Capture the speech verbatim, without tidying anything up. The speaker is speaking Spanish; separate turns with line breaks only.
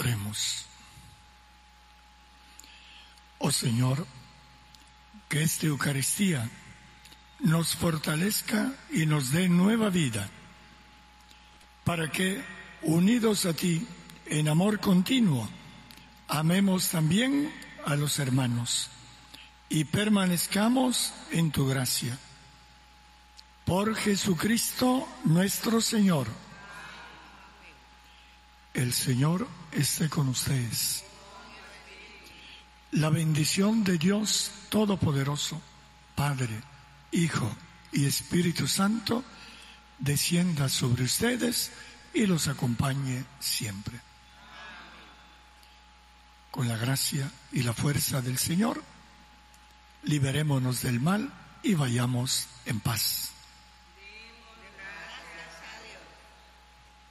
Oremos. Oh Señor, que esta Eucaristía nos fortalezca y nos dé nueva vida, para que, unidos a ti en amor continuo, amemos también a los hermanos y permanezcamos en tu gracia. Por Jesucristo nuestro Señor. El Señor esté con ustedes. La bendición de Dios Todopoderoso, Padre, Hijo y Espíritu Santo, descienda sobre ustedes y los acompañe siempre. Con la gracia y la fuerza del Señor, liberémonos del mal y vayamos en paz.